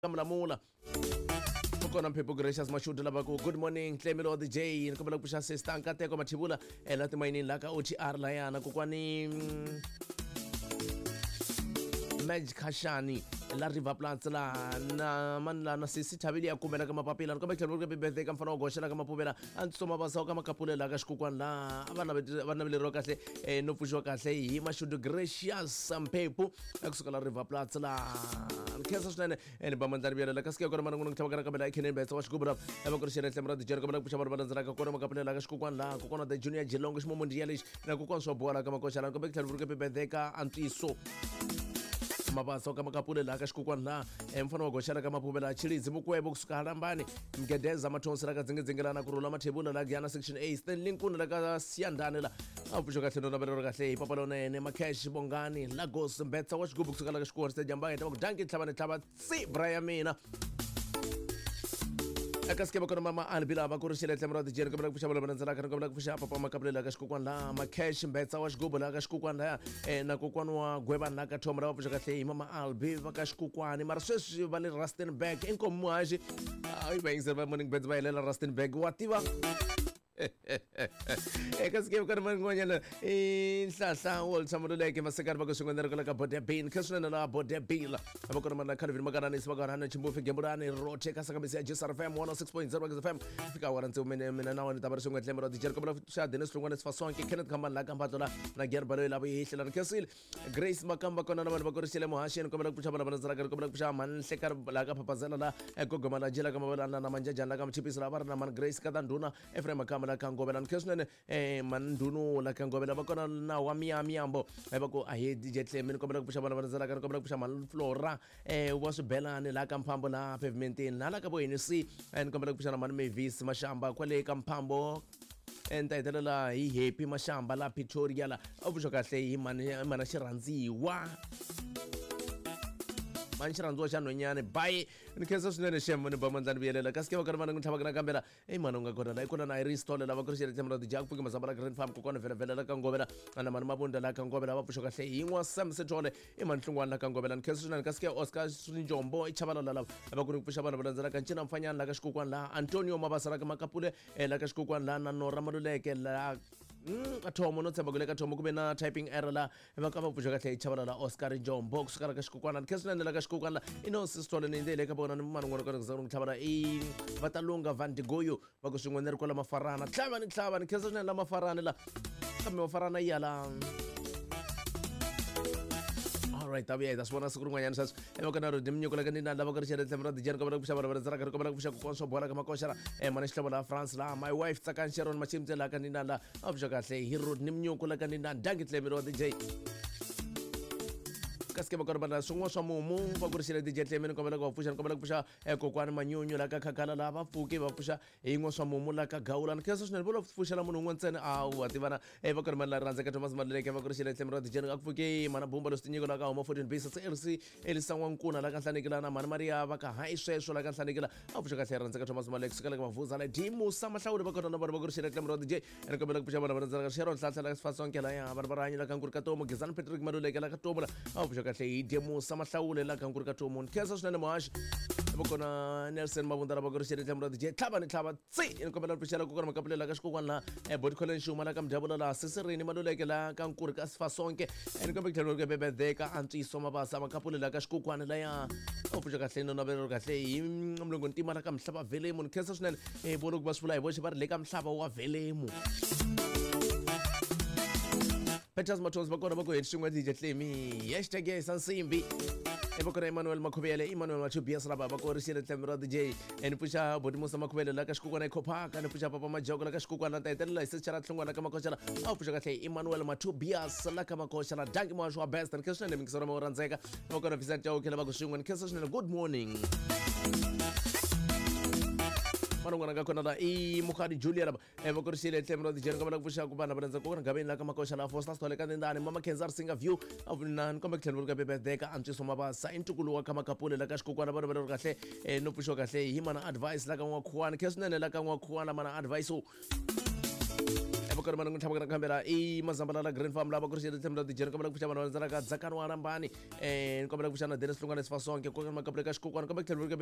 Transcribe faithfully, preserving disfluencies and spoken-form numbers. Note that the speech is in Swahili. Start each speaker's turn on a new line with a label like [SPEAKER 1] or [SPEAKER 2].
[SPEAKER 1] Kamlamula. Kona Mpepo Gracious Mashudu Labaku. Good morning, Clemilo the J. Nkabala Pusha Sestanka Teko Matibula. Elati Maini Laka Uchi Arlayana Kukwani Maj Kashani. La riva plants la na man la nasisi tabili ya kumela kama papila kama kile birthday kama fano goshela kama pubela ansoma basao kama kapule la kashukwan la abana abana bile roka se eh, no fusho ka se yi Mashudu Gracious Mpepo akusuka la riva plants la kesa sunene ene bamandar biya la kaske kora manungu tabagara kabela ikene be sawash kubra aba kurshira semra de jerko bala kushabar balanzara ka kora makapule la kashukwan la kokona de junior jelongish mo mundialish na kokon so bola kama koshara kama kile burke birthday ka antiso mabaso kama kapule la kashukwan la mfano wagoshara kama pubela chilizi mukwebo kusuka halambani mgedeza matonsi la kazingi zingilana kurula matebuna la giana section A Stanley kuna la kasiyandane la afusho katheno na bero kahle papalona ene makash bongani Lagos mbetsa washigubu kusuka la kashukwan se jamba etabu danki tlabane tlaba si braya mina akaske bakona mama albila bakurushile tlemra de jerko bla kushabala banzala kan bla kusha papa makabule la kashukwan la makash mbetsa washigubu la kashukwan la na kokwanwa gweba na kathomra afusho kahle mama albi bakashukwan marsesh bale Rustenburg enkomwaje ay bengse ba morning beds ba la Rustenburg wativa Ekaske bakona mangonyala inhlahla wol samululeke masekar bakusungwendera kala ka bode bin kasuna la bode bila abakona mana khalvin magana isibagana na chimbufi gemburane rote kasaka bese J S R F M one oh six point zero X F M fika waranze umene mina nawo nitabarisungwe tlemro di jerko bla sha denis lungwane sfason ke Kenneth Kambala kambatla na gerbalo la bihlela kesil Grace Makamba kona na bakurishile mohashen ko bla kushabala banzara ko bla kusha man sekar la ka papazela la ekogoma la jela kama bala na manja jana kama chipisra bar na man Grace kadanduna Efrem Kambala kangobela nkesnene eh mandunu la kangobela bakona na wamia miambo ebako ahedi jetle ko bla kusha bala banzara ko bla kusha man Flora eh wasubela ne la kampambo la pavement na la kabo inisi en ko bla kusha man Mavis mashamba kwale kampambo entaitela la hi happy mashamba la Pretoria la avusho kahle hi mana mana xirandziwa manchiranzo xa nonyane bye nikhensa swinene xemone bamandlani vuyelela kaske va karhi va ntlhavaka na kambela e mani u nga kona la ikona na iristole lava ku ri xeletsemra di jak fuki masamba la grand farm kokona vela vela la kangovela ana mani mabunda la kangovela va pfuxo kahle yin'wa Sam Setole i mani hlungwana la kangovela nikhensa swinene kaske Oscar Swinjombo i chavala la va ku ri pfuxa vanhu va landzelaka ncina mfanyana la ka xikokwana la Antonio Mabasa la ka makapule la ka xikokwana la na Nora Maluleke la Mm, athomo no tsemba kule ka thomo kube na typing error la va ka va pfuxa kahle i chavala la Oscar Njombo kusukara ka xikokwana nikhensa la ka xikokwana la ino sistole ni ndele ka bona ni mani ngwana ka ngizana ngithabala i vatalunga Vandigoyo va ku swin'wana ri kola mafarana tlhava ni tlhava ni khensa swinene la mafarana la kambe mafarana yala right tabiya das bona siku rin'wanyana sweswo evakona ro dimnyuko la kanina lava ku ri xele tlemra di jerko bala ku xava bala zara ko bala ku xava konso bola ka makoshara e mani xhlabo la France la my wife tsakan sharon machimtse la kanina la avusha kahle hero nimnyuko la kanina dangi tlemro di J kaske bakona bana swin'wa swa mumu va ku ri xele di jetlemeni ko bala ku pfuxa ko bala ku pfuxa kokwana manyunyu la ka khakhala la va pfuki va pfuxa yin'wa swa mumu la ka gawula ni khensa swinene vola pfuxela munhu un'we ntsena awu ativana e va ku ri mani la rhandzaka Thomas Maluleke va ku ri xele tlemro di jeni a ku pfuki mana bumba lo stinyiko la ka homa fourteen base L C Elisa Nwankuna la ka nhlanekela na mani Maria va ka hai sweswo la ka nhlanekela a pfuxa kahle rhandzaka Thomas Maluleke suka la ka mavuza la Dimu Samahlawuli va kona na vona va ku ri xele tlemro di J ri ko bala ku pfuxa vana va rhandzaka Sharon Hlanhla la ka sifasonke la ya vanhu va rihanyo la ka nkuri ka tomo Gezani Patrick Maluleke la ka tomo la a pfuxa kahle hi Dimu Samahlawuli la ka nkuri ka tomo nkhensa swinene mohaxi bakona Nelson Mabundala va ku ri xele tlemro di J tlhava ni tlhava tsi ni kombela pfuxela ku kona makapule la ka xikokwana la body collen xuma la ka mdabula la Sisirini Maluleke la ka nkuri ka sifasonke ni kombela tlhelo ke bebede ka Antswiso Mabasa makapule la ka xikokwana la ya o pfuxa kahle no navelo kahle hi mlungu ntima la ka Mhlaba Velemu ni khensa swinene e vona ku va swivula hi voxe va ri le ka Mhlaba wa Velemu Peters Matos bakona ba ku heti swin'we di jetlemi hashtag sansimbi e bakona Emmanuel Makhubele Emmanuel Machubias la baba ko ri xele tlemro di J eni pfuxa Bodimusa Makhubele la ka xikokwana ikhopaka ni pfuxa Papa Majoko la ka xikokwana ta hetelela hi sechara tlhungwana ka makoxela a pfuxa kahle Emmanuel Machubias la ka makoxela dangi mohaxi wa best ni khensa swinene mikisoro ma rhandzeka bakona Vincent Chauke la va ku swin'we ni khensa swinene good morning manungwana ka khona la i Mukhadi Julia laba e va ku ri xele tlemro di J ka bala ku pfuxa ku vana va rhandza ku ri ngaveni la ka makoxela Foster Stole ka ndani mama Kenzar Singa view avuna ni kombe tlhelo ka bebede ka Antswiso Mabasa intukulu wa ka makapule la ka xikokwana va ri kahle e no pfuxo kahle hi mana advice la ka n'wakhuwana khe swinene la ka n'wakhuwana mana advice evakari mana nguthamu kana kambera i mazambalala grand farm laba kurisi temda di jeri kabela kuchama na zara ka zakano anambani eh kabela kuchana Dennis Lungane Sfasonke kwa makabela kashkukwana kabela